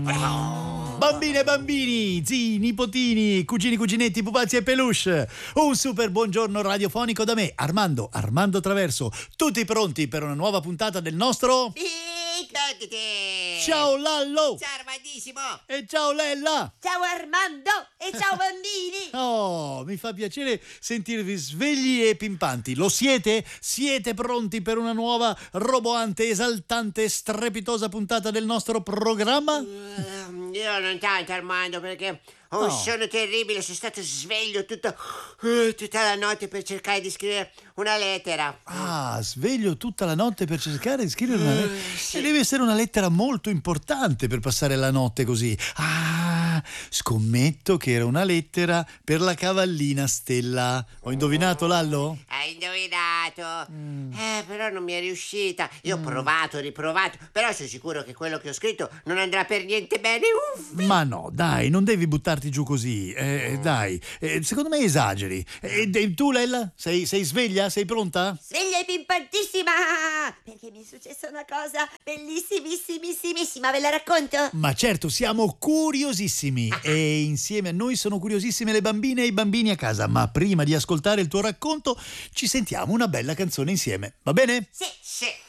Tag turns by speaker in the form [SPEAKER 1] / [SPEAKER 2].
[SPEAKER 1] Bambine e bambini, zii, nipotini, cugini, cuginetti, pupazzi e peluche. Un super buongiorno radiofonico da me, Armando Traverso. Tutti pronti per una nuova puntata del nostro... Ciao Lallo!
[SPEAKER 2] Ciao Armandissimo!
[SPEAKER 1] E ciao Lella!
[SPEAKER 3] Ciao Armando e ciao bambini!
[SPEAKER 1] Oh, mi fa piacere sentirvi svegli e pimpanti. Lo siete? Siete pronti per una nuova, roboante, esaltante, strepitosa puntata del nostro programma?
[SPEAKER 2] Io non tanto, Armando, perché ho un sonno terribile. Sono stato sveglio tutta la notte per cercare di scrivere una lettera.
[SPEAKER 1] Ah, sveglio tutta la notte per cercare di scrivere una lettera.
[SPEAKER 2] Sì.
[SPEAKER 1] E deve essere una lettera molto importante per passare la notte così. Ah, scommetto che era una lettera per la cavallina Stella. Ho indovinato, Lallo?
[SPEAKER 2] Hai indovinato. Però non mi è riuscita. Io ho provato, riprovato, però sono sicuro che quello che ho scritto non andrà per niente bene.
[SPEAKER 1] Ma no, dai, non devi buttarti giù così. Dai, secondo me esageri. E tu, Lella? Sei sveglia? Sei pronta?
[SPEAKER 3] Sveglia e pimpantissima! Perché mi è successa una cosa bellissimissimissima, ve la racconto?
[SPEAKER 1] Ma certo, siamo curiosissimi e insieme a noi sono curiosissime le bambine e i bambini a casa. Ma prima di ascoltare il tuo racconto ci sentiamo una bella canzone insieme, va bene?
[SPEAKER 3] Sì.
[SPEAKER 2] Sì.